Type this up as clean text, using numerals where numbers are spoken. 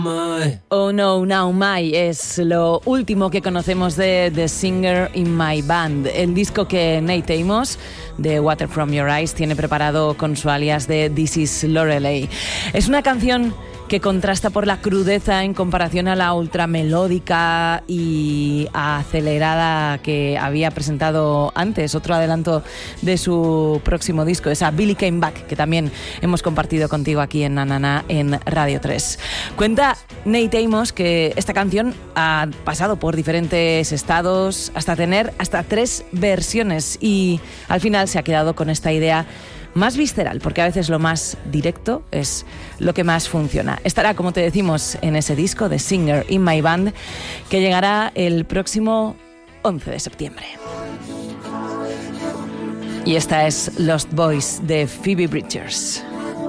Oh No, Now My es lo último que conocemos de The Singer in My Band, el disco que Nate Amos de Water From Your Eyes tiene preparado con su alias de This Is Lorelei. Es una canción que contrasta por la crudeza en comparación a la ultramelódica y acelerada que había presentado antes, otro adelanto de su próximo disco, esa Billy Came Back, que también hemos compartido contigo aquí en Nanana en Radio 3. Cuenta Nate Amos que esta canción ha pasado por diferentes estados hasta tener hasta 3 versiones y al final se ha quedado con esta idea más visceral, porque a veces lo más directo es lo que más funciona. Estará, como te decimos, en ese disco de Singer in My Band, que llegará el próximo 11 de septiembre. Y esta es Lost Boys de Phoebe Bridgers.